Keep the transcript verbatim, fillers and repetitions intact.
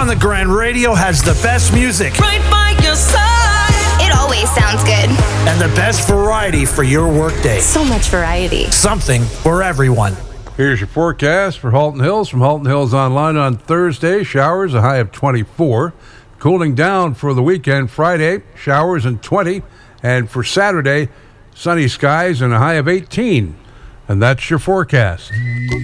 On the Grind Radio has the best music. Right by your side. It always sounds good. And the best variety for your workday. So much variety. Something for everyone. Here's your forecast for Halton Hills from Halton Hills Online on Thursday. Showers, a high of twenty-four. Cooling down for the weekend. Friday, showers and twenty. And for Saturday, sunny skies and a high of eighteen. And that's your forecast.